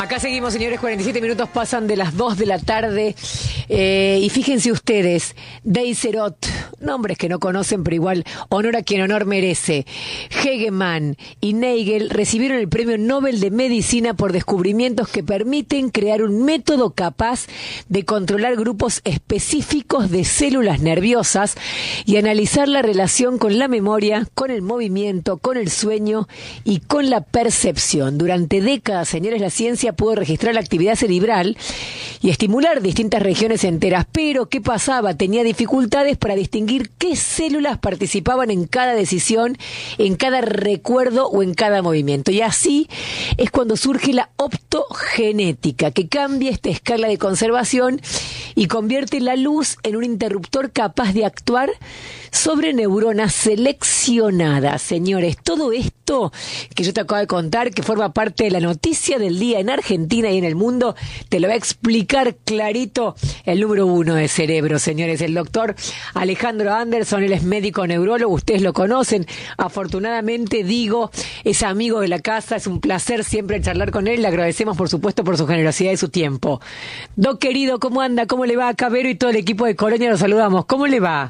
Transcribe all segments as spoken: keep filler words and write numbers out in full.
Acá seguimos, señores, cuarenta y siete minutos pasan de las dos de la tarde. Eh, y fíjense ustedes, Deiserot, nombres que no conocen, pero igual honor a quien honor merece. Hegemann y Nagel recibieron el Premio Nobel de Medicina por descubrimientos que permiten crear un método capaz de controlar grupos específicos de células nerviosas y analizar la relación con la memoria, con el movimiento, con el sueño y con la percepción. Durante décadas, señores, la ciencia pudo registrar la actividad cerebral y estimular distintas regiones enteras, pero ¿qué pasaba? Tenía dificultades para distinguir qué células participaban en cada decisión, en cada recuerdo o en cada movimiento. Y así es cuando surge la optogenética, que cambia esta escala de conservación y convierte la luz en un interruptor capaz de actuar sobre neuronas seleccionadas. Señores, todo esto que yo te acabo de contar, que forma parte de la noticia del día en Argentina y en el mundo, te lo va a explicar clarito el número uno de Cerebro, señores, el doctor Alejandro Anderson. Él es médico neurólogo, ustedes lo conocen, afortunadamente, digo, es amigo de la casa, es un placer siempre charlar con él, le agradecemos por supuesto por su generosidad y su tiempo. Doc querido, ¿cómo anda? ¿Cómo le va? Acá Vero y todo el equipo de Colonia los saludamos. ¿Cómo le va?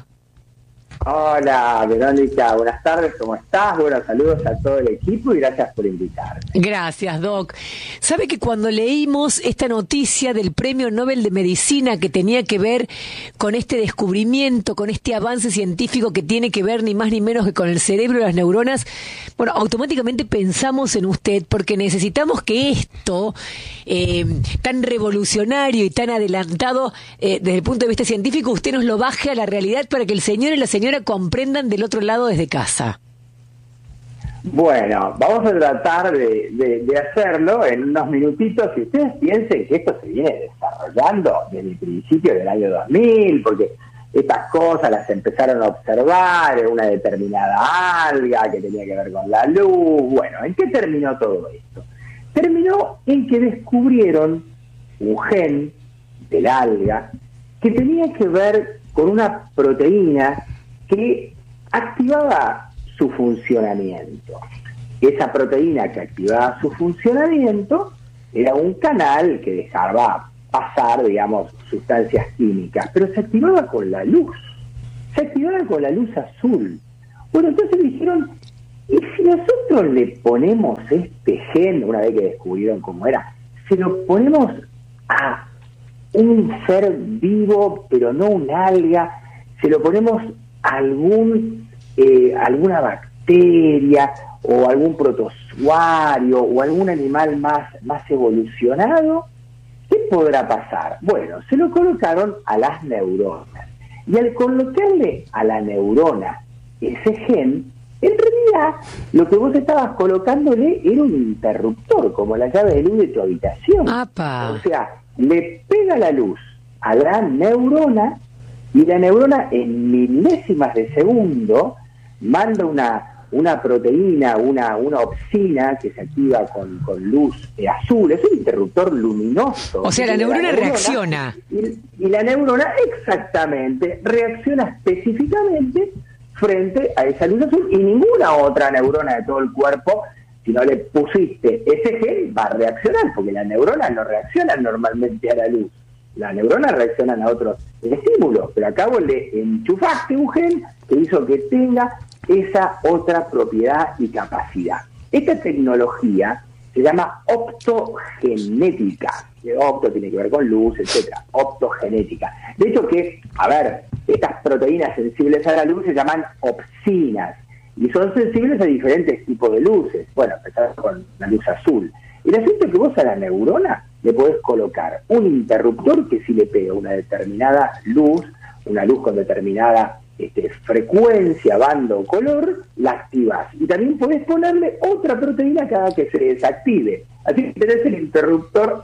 Hola, Verónica, buenas tardes, ¿cómo estás? Buenos saludos a todo el equipo y gracias por invitarme. Gracias, Doc. ¿Sabe que cuando leímos esta noticia del Premio Nobel de Medicina que tenía que ver con este descubrimiento, con este avance científico que tiene que ver ni más ni menos que con el cerebro y las neuronas, bueno, automáticamente pensamos en usted porque necesitamos que esto, eh, tan revolucionario y tan adelantado eh, desde el punto de vista científico, usted nos lo baje a la realidad para que el señor y la señora comprendan del otro lado desde casa. Bueno, vamos a tratar de, de, de hacerlo en unos minutitos. Si ustedes piensen que esto se viene desarrollando desde el principio del año dos mil, porque estas cosas las empezaron a observar en una determinada alga que tenía que ver con la luz. Bueno, ¿en qué terminó todo esto? Terminó en que descubrieron un gen del alga que tenía que ver con una proteína que activaba su funcionamiento. Esa proteína que activaba su funcionamiento era un canal que dejaba pasar, digamos, sustancias químicas, pero se activaba con la luz, se activaba con la luz azul. Bueno, entonces dijeron, ¿y si nosotros le ponemos este gen, una vez que descubrieron cómo era, se lo ponemos a un ser vivo, pero no un alga, se lo ponemos a algún, eh, alguna bacteria o algún protozoario o algún animal más, más evolucionado? ¿Qué podrá pasar? Bueno, se lo colocaron a las neuronas. Y al colocarle a la neurona ese gen, en realidad lo que vos estabas colocándole era un interruptor, como la llave de luz de tu habitación. ¡Apa! O sea, le pega la luz a la neurona y la neurona en milésimas de segundo manda una, una proteína, una, una opsina que se activa con, con luz eh, azul. Es un interruptor luminoso. O sea, la neurona, la neurona reacciona. Y, y la neurona exactamente reacciona específicamente frente a esa luz azul, y ninguna otra neurona de todo el cuerpo, si no le pusiste ese gen, va a reaccionar, porque las neuronas no reaccionan normalmente a la luz. Las neuronas reaccionan a otros estímulos, pero acá vos le enchufaste un gen que hizo que tenga esa otra propiedad y capacidad. Esta tecnología se llama optogenética. Opto tiene que ver con luz, etcétera. Optogenética. De hecho que, a ver, estas proteínas sensibles a la luz se llaman opsinas y son sensibles a diferentes tipos de luces. Bueno, empezamos con la luz azul. El asunto es que vos a la neurona le podés colocar un interruptor que si le pega una determinada luz, una luz con determinada este, frecuencia, bando o color, la activás. Y también podés ponerle otra proteína cada que se desactive. Así que tenés el interruptor on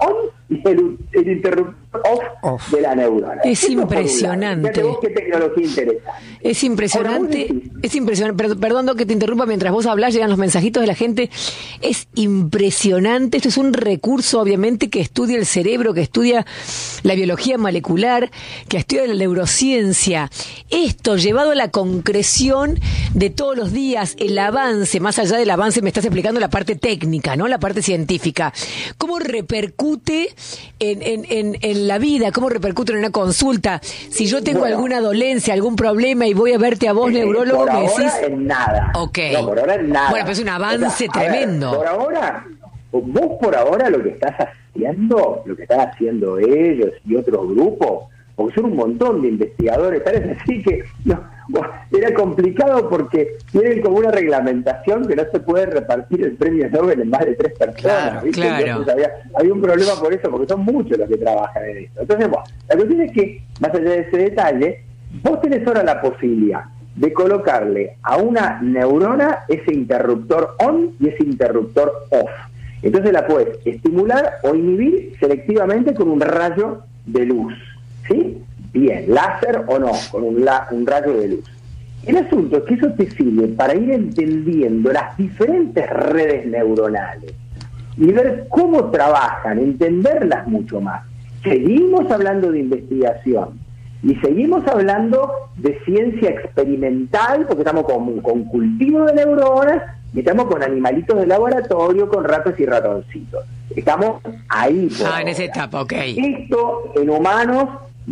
y el, el interruptor off, off de la neurona. Es impresionante. Vos qué tecnología interesante. Es impresionante, es impresionante. Perdón, perdón que te interrumpa, mientras vos hablás llegan los mensajitos de la gente. Es impresionante. Esto es un recurso, obviamente, que estudia el cerebro, que estudia la biología molecular, que estudia la neurociencia. Esto llevado a la concreción de todos los días, el avance, más allá del avance, me estás explicando la parte técnica, ¿no? La parte científica. ¿Cómo repercute en, en, en, en la vida? ¿Cómo repercute en una consulta? Si yo tengo bueno, alguna dolencia, algún problema y voy a verte a vos, eh, neurólogo, por me ahora decís... en nada. Ok. No, por ahora en nada. Bueno, pero es un avance o sea, tremendo. Ver, por ahora, vos por ahora lo que estás haciendo, lo que están haciendo ellos y otros grupos, porque son un montón de investigadores, parece así que no, era complicado porque tienen como una reglamentación que no se puede repartir el premio Nobel en más de tres personas. Claro, ¿viste? claro. Entonces había, había un problema por eso, porque son muchos los que trabajan en esto. Entonces, bueno, la cuestión es que, más allá de ese detalle, vos tenés ahora la posibilidad de colocarle a una neurona ese interruptor on y ese interruptor off. Entonces la puedes estimular o inhibir selectivamente con un rayo de luz. ¿Sí? Bien, láser o no, con un, la, un rayo de luz. El asunto es que eso te sirve para ir entendiendo las diferentes redes neuronales y ver cómo trabajan, entenderlas mucho más. Seguimos hablando de investigación y seguimos hablando de ciencia experimental, porque estamos con, con cultivo de neuronas y estamos con animalitos de laboratorio, con ratos y ratoncitos. Estamos ahí. Por ah, ahora. En esa etapa, ok. Esto en humanos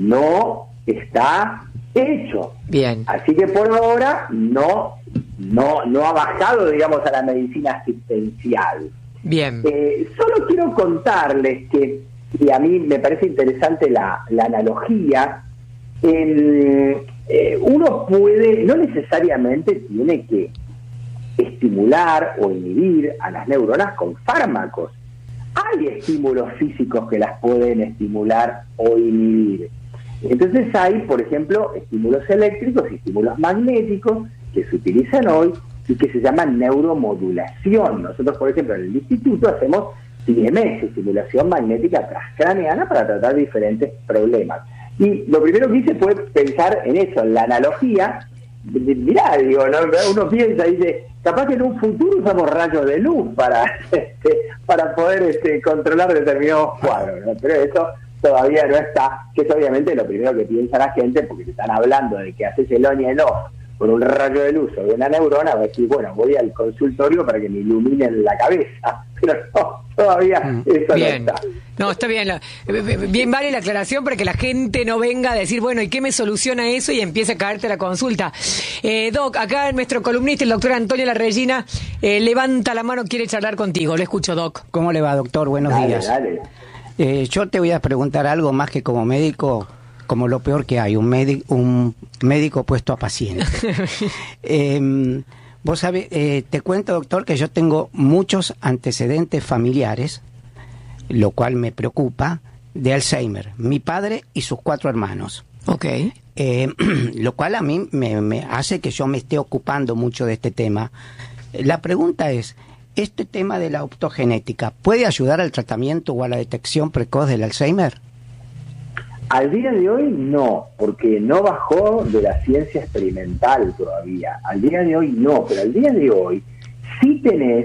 no está hecho. Bien. Así que por ahora no, no, no ha bajado, digamos, a la medicina asistencial. Bien. Eh, solo quiero contarles que, y a mí me parece interesante la, la analogía, el, eh, uno puede, no necesariamente tiene que estimular o inhibir a las neuronas con fármacos. Hay estímulos físicos que las pueden estimular o inhibir. Entonces hay, por ejemplo, estímulos eléctricos y estímulos magnéticos que se utilizan hoy y que se llaman neuromodulación. Nosotros, por ejemplo, en el instituto hacemos C M S, estimulación magnética transcraneana, para tratar diferentes problemas. Y lo primero que hice fue pensar en eso, en la analogía. Mirá, digo, ¿no? Uno piensa y dice, capaz que en un futuro usamos rayos de luz para este, para poder este, controlar determinados cuadros, ¿no? Pero eso todavía no está, que es obviamente lo primero que piensa la gente, porque te están hablando de que haces el on y el off con un rayo de luz sobre una neurona, va a decir, bueno, voy al consultorio para que me iluminen la cabeza, pero no, todavía mm, eso bien. no está. No, está bien, la, bien vale la aclaración para que la gente no venga a decir, bueno, ¿y qué me soluciona eso? Y empiece a caerte la consulta. Eh, Doc, acá nuestro columnista, el doctor Antonio La Regina, eh, levanta la mano, quiere charlar contigo. Le escucho, Doc. ¿Cómo le va, doctor? Buenos dale, días. Dale. Eh, yo te voy a preguntar algo más que como médico, como lo peor que hay, un, médico, un médico puesto a paciente. eh, vos sabés, eh, te cuento, doctor, que yo tengo muchos antecedentes familiares, lo cual me preocupa, de Alzheimer, mi padre y sus cuatro hermanos. Ok. Eh, lo cual a mí me, me hace que yo me esté ocupando mucho de este tema. La pregunta es, ¿este tema de la optogenética puede ayudar al tratamiento o a la detección precoz del Alzheimer? Al día de hoy no, porque no bajó de la ciencia experimental todavía. Al día de hoy no, pero al día de hoy sí tenés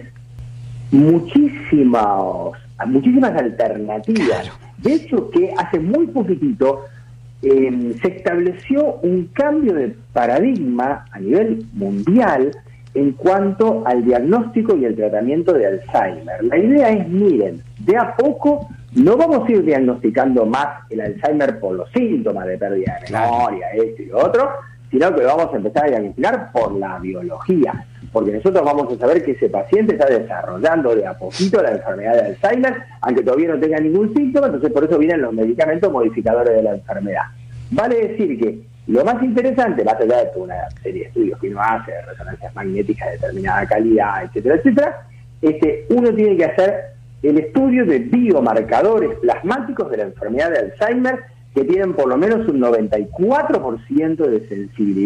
muchísimas, muchísimas alternativas. Claro. De hecho, que hace muy poquitito eh, se estableció un cambio de paradigma a nivel mundial en cuanto al diagnóstico y el tratamiento de Alzheimer. La idea es, miren, de a poco no vamos a ir diagnosticando más el Alzheimer por los síntomas de pérdida de memoria, claro, esto y lo otro, sino que vamos a empezar a diagnosticar por la biología, porque nosotros vamos a saber que ese paciente está desarrollando de a poquito la enfermedad de Alzheimer, aunque todavía no tenga ningún síntoma, entonces por eso vienen los medicamentos modificadores de la enfermedad. Vale decir que lo más interesante, más allá de una serie de estudios que uno hace, de resonancias magnéticas de determinada calidad, etcétera, etcétera, este, uno tiene que hacer el estudio de biomarcadores plasmáticos de la enfermedad de Alzheimer que tienen por lo menos un noventa y cuatro por ciento de sensibilidad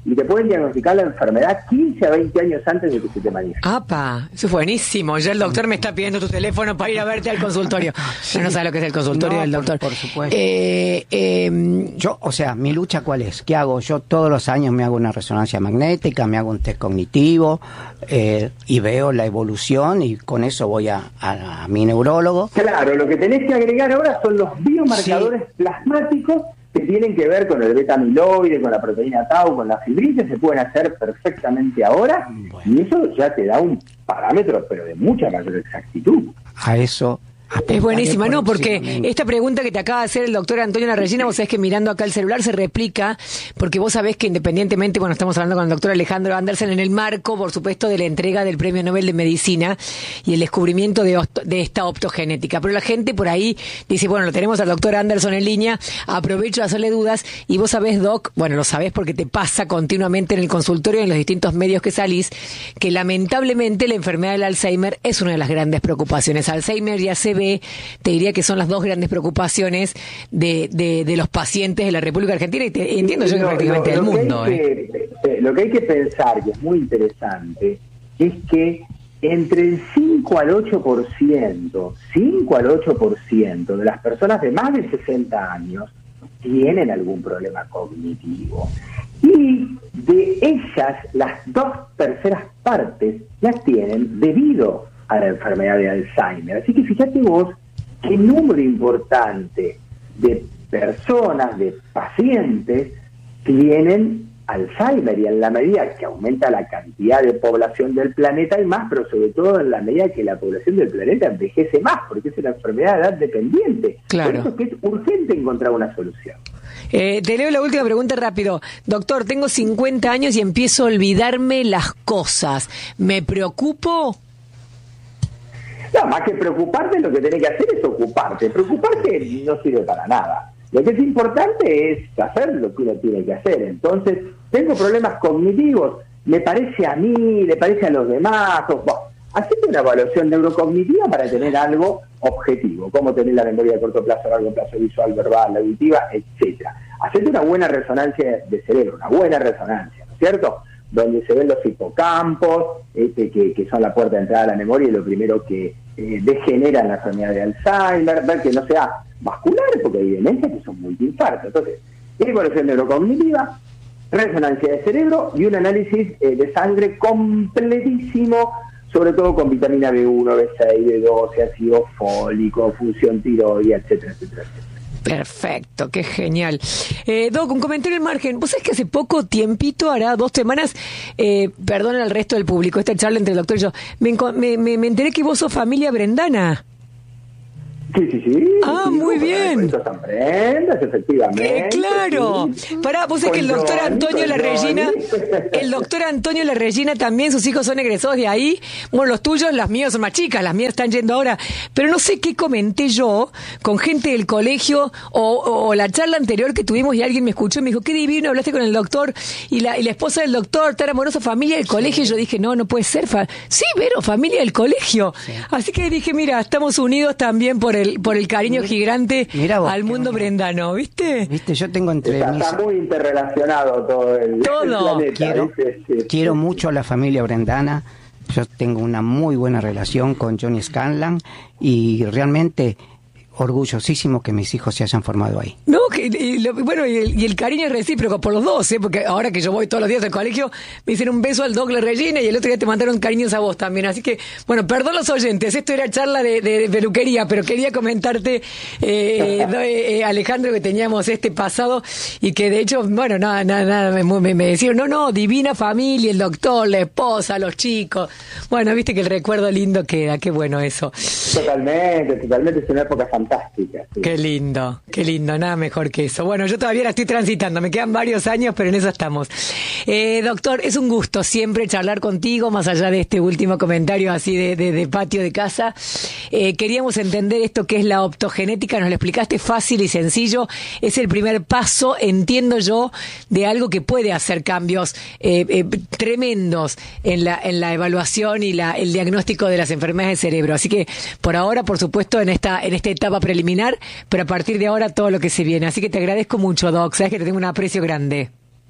y te pueden diagnosticar la enfermedad quince a veinte años antes de que se te manifieste. ¡Apa! Eso es buenísimo. Ya el doctor me está pidiendo tu teléfono para ir a verte al consultorio. Sí. No, no sabes lo que es el consultorio no, del doctor. Por, por supuesto. Eh, eh, yo, o sea, mi lucha ¿cuál es? ¿Qué hago? Yo todos los años me hago una resonancia magnética, me hago un test cognitivo eh, y veo la evolución y con eso voy a, a, a mi neurólogo. Claro, lo que tenés que agregar ahora son los biomarcadores sí. plasmáticos que tienen que ver con el beta-amiloide, con la proteína tau, con la fibrina, se pueden hacer perfectamente ahora, bueno. y eso ya te da un parámetro, pero de mucha mayor exactitud. A eso... Es buenísima, ¿no? Porque esta pregunta que te acaba de hacer el doctor Antonio Larreyna, vos sabés que mirando acá el celular se replica, porque vos sabés que independientemente, bueno, estamos hablando con el doctor Alejandro Andersen en el marco, por supuesto, de la entrega del Premio Nobel de Medicina y el descubrimiento de, de esta optogenética. Pero la gente por ahí dice, bueno, lo tenemos al doctor Anderson en línea, aprovecho de hacerle dudas, y vos sabés, Doc, bueno, lo sabés porque te pasa continuamente en el consultorio, en los distintos medios que salís, que lamentablemente la enfermedad del Alzheimer es una de las grandes preocupaciones. Alzheimer ya se te diría que son las dos grandes preocupaciones de, de, de los pacientes de la República Argentina y te, entiendo yo que no, prácticamente del mundo. Que eh. que, lo que hay que pensar, que es muy interesante, es que entre el cinco al ocho por ciento, cinco al ocho por ciento de las personas de más de sesenta años tienen algún problema cognitivo. Y de ellas, las dos terceras partes las tienen debido a la enfermedad de Alzheimer. Así que fíjate vos qué número importante de personas, de pacientes, tienen Alzheimer, y en la medida que aumenta la cantidad de población del planeta hay más, pero sobre todo en la medida que la población del planeta envejece más, porque es una enfermedad de edad dependiente. Claro. Por eso es que es urgente encontrar una solución. Eh, te leo la última pregunta rápido. Doctor, tengo cincuenta años y empiezo a olvidarme las cosas. ¿Me preocupo? No, más que preocuparte, lo que tenés que hacer es ocuparte. Preocuparte no sirve para nada. Lo que es importante es hacer lo que uno tiene que hacer. Entonces, tengo problemas cognitivos, me parece a mí, le parece a los demás. O, bueno, hacete una evaluación neurocognitiva para tener algo objetivo, como tener la memoria de corto plazo, largo plazo, visual, verbal, auditiva, etcétera. Hacete una buena resonancia de cerebro, una buena resonancia, ¿no es cierto?, donde se ven los hipocampos, este, que, que son la puerta de entrada a la memoria y lo primero que eh, degenera la enfermedad de Alzheimer, ver que no sea vascular, porque hay evidencia que son multiinfartos. Entonces, evaluación neurocognitiva, resonancia de cerebro y un análisis eh, de sangre completísimo, sobre todo con vitamina B uno, B seis, B doce, ácido fólico, función tiroidea, etcétera, etcétera, etcétera. Perfecto, qué genial. Eh, Doc, un comentario al margen. Vos sabés que hace poco tiempito, hará dos semanas, eh, perdonen al resto del público, esta charla entre el doctor y yo, me, me, me, me enteré que vos sos familia Brendana. Sí, sí, sí. Ah, sí, muy bien. San Prendas, efectivamente. Eh, claro. Sí. Pará, vos sabés que el doctor Antonio Larreyna, el doctor Antonio Larreyna también, sus hijos son egresados de ahí. Bueno, los tuyos, las mías son más chicas, las mías están yendo ahora. Pero no sé qué comenté yo con gente del colegio o, o la charla anterior que tuvimos y alguien me escuchó y me dijo, qué divino, hablaste con el doctor y la, y la esposa del doctor, tan amorosa, familia del colegio. Y yo dije, no, no puede ser. Fa sí, Vero, familia del colegio. Sí. Así que dije, mira, estamos unidos también por el, por el cariño gigante vos, al mundo brendano, ¿viste? Viste, yo tengo entre está, mis... está muy interrelacionado todo el, todo. el planeta. Quiero, ¿viste? quiero mucho a la familia brendana. Yo tengo una muy buena relación con Johnny Scanlan y realmente orgullosísimo que mis hijos se hayan formado ahí. No, que, y lo, bueno, y el, y el cariño es recíproco por los dos, ¿eh? Porque ahora que yo voy todos los días al colegio, me dicen un beso al Doc Larreyna y el otro día te mandaron cariños a vos también. Así que, bueno, perdón los oyentes, esto era charla de, de, de peluquería, pero quería comentarte, eh, eh, Alejandro, que teníamos este pasado y que de hecho, bueno, nada, nada, nada, me, me decían, no, no, divina familia, el doctor, la esposa, los chicos. Bueno, viste que el recuerdo lindo queda, qué bueno eso. Totalmente, totalmente, es una época fantástica. Sí. Qué lindo, qué lindo, nada mejor que eso. Bueno, yo todavía la estoy transitando, me quedan varios años, pero en eso estamos. Eh, doctor, es un gusto siempre charlar contigo, más allá de este último comentario así de, de, de patio de casa. Eh, queríamos entender esto que es la optogenética, nos lo explicaste fácil y sencillo. Es el primer paso, entiendo yo, de algo que puede hacer cambios eh, eh, tremendos en la, en la evaluación y la, el diagnóstico de las enfermedades del cerebro. Así que, por ahora, por supuesto, en esta, en esta etapa preliminar, pero a partir de ahora todo lo que se viene. Así que te agradezco mucho, Doc. Sabes que te tengo un aprecio grande.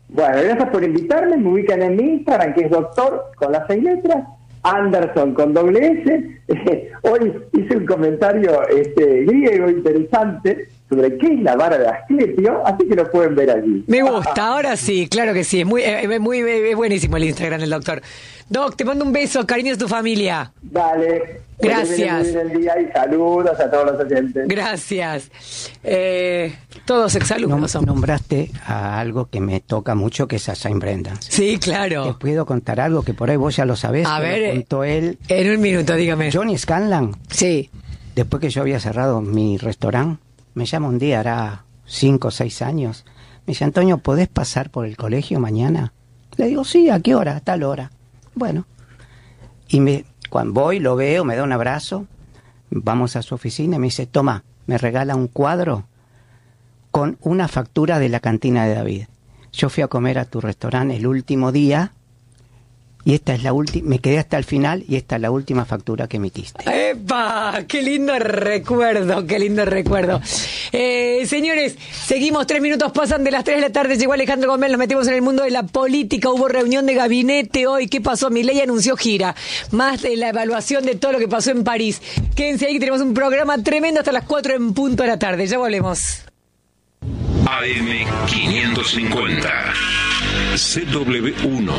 Bueno, gracias por invitarme. Me ubican en mi Instagram, que es doctor con las seis letras, Anderson con doble S. Eh, hoy hice un comentario este, griego interesante sobre qué es la vara de Asclepio, así que lo pueden ver allí. Me gusta, ahora sí, claro que sí, es muy, es muy, es buenísimo el Instagram del doctor. Doc, te mando un beso, cariños a tu familia. Dale. Gracias. Que el día y saludos a todos los oyentes. Gracias. Eh, todos exalumnos. Nom- nombraste a algo que me toca mucho, que es a Saint Brendan. Sí, claro. Te puedo contar algo que por ahí vos ya lo sabés. A que ver, lo contó él. En un minuto, dígame. Johnny Scanlan, Sí. después que yo había cerrado mi restaurante, me llama un día, hará cinco o seis años. Me dice, Antonio, ¿podés pasar por el colegio mañana? Le digo, sí, ¿a qué hora? A tal hora. Bueno, y me, cuando voy, lo veo, me da un abrazo, vamos a su oficina y me dice, toma, me regala un cuadro con una factura de la cantina de David. Yo fui a comer a tu restaurante el último día y esta es la última, me quedé hasta el final y esta es la última factura que emitiste. ¡Epa! ¡Qué lindo recuerdo! ¡Qué lindo recuerdo! Eh, señores, seguimos, tres minutos pasan de las tres de la tarde, llegó Alejandro Gómez, nos metimos en el mundo de la política, hubo reunión de gabinete hoy, ¿qué pasó? Milei anunció gira, más de la evaluación de todo lo que pasó en París. Quédense ahí que tenemos un programa tremendo hasta las cuatro en punto de la tarde, ya volvemos. A M quinientos cincuenta, C W uno.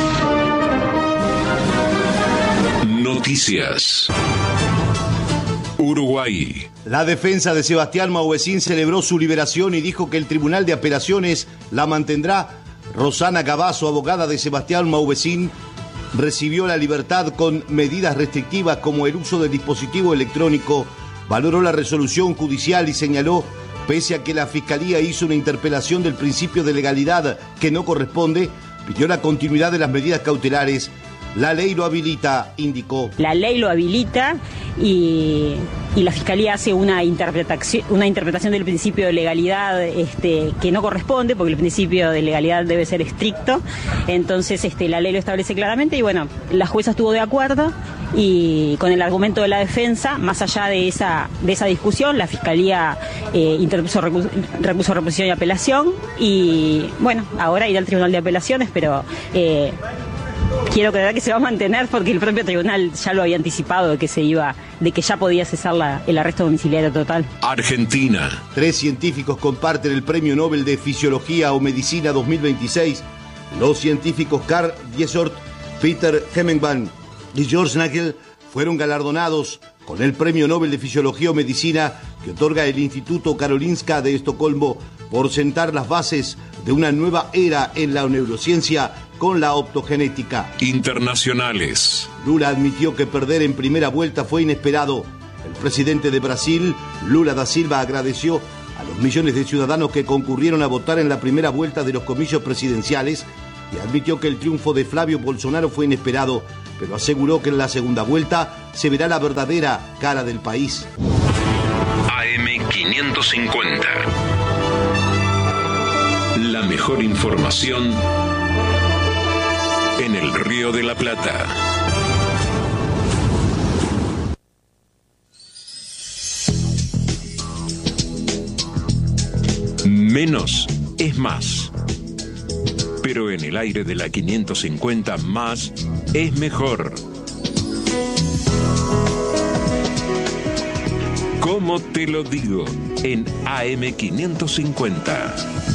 Noticias. Uruguay. La defensa de Sebastián Mauvesin celebró su liberación y dijo que el Tribunal de Apelaciones la mantendrá. Rosana Cavazo, abogada de Sebastián Mauvesin, recibió la libertad con medidas restrictivas como el uso del dispositivo electrónico. Valoró la resolución judicial y señaló, pese a que la Fiscalía hizo una interpelación del principio de legalidad que no corresponde, pidió la continuidad de las medidas cautelares. La ley lo habilita, indicó. La ley lo habilita y, y la Fiscalía hace una interpretación, una interpretación del principio de legalidad este, que no corresponde, porque el principio de legalidad debe ser estricto. Entonces este, la ley lo establece claramente y bueno, la jueza estuvo de acuerdo y con el argumento de la defensa, más allá de esa, de esa discusión, la Fiscalía eh, interpuso recurso, recurso de reposición y apelación y bueno, ahora irá al Tribunal de Apelaciones, pero... Eh, Quiero creer que se va a mantener porque el propio tribunal ya lo había anticipado de que se iba, de que ya podía cesar la, el arresto domiciliario total. Argentina. Tres científicos comparten el Premio Nobel de Fisiología o Medicina dos mil veintiséis. Los científicos Karl Biesort, Peter Hemmelmann y George Nagel fueron galardonados con el Premio Nobel de Fisiología o Medicina que otorga el Instituto Karolinska de Estocolmo por sentar las bases de una nueva era en la neurociencia con la optogenética. Internacionales. Lula admitió que perder en primera vuelta fue inesperado. El presidente de Brasil, Lula da Silva, agradeció a los millones de ciudadanos que concurrieron a votar en la primera vuelta de los comicios presidenciales y admitió que el triunfo de Flavio Bolsonaro fue inesperado, pero aseguró que en la segunda vuelta se verá la verdadera cara del país. A M quinientos cincuenta. La mejor información en el Río de la Plata. Menos es más. Pero en el aire de la quinientos cincuenta, más es mejor. ¿Cómo te lo digo? En A M quinientos cincuenta.